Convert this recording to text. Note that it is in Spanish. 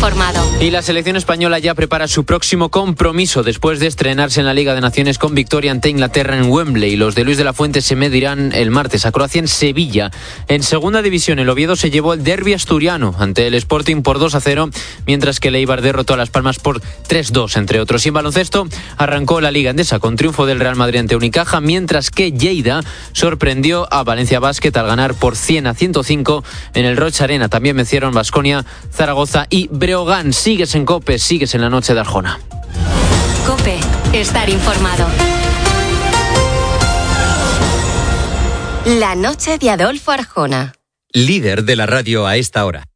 informado. Y la selección española ya prepara su próximo compromiso después de estrenarse en la Liga de Naciones con victoria ante Inglaterra en Wembley. Los de Luis de la Fuente se medirán el martes a Croacia en Sevilla. En segunda división, el Oviedo se llevó el derbi asturiano ante el Sporting por 2-0, mientras que el Eibar derrotó a Las Palmas por 3-2, entre otros. Y en baloncesto arrancó la Liga Endesa con triunfo del Real Madrid ante Unicaja, mientras que Lleida sorprendió a Valencia Basket al ganar por 100-105 en el Roig Arena. También vencieron Baskonia, Zaragoza y Breogán. Sigues en COPE, sigues en la noche de Arjona. COPE, estar informado. La noche de Adolfo Arjona. Líder de la radio a esta hora.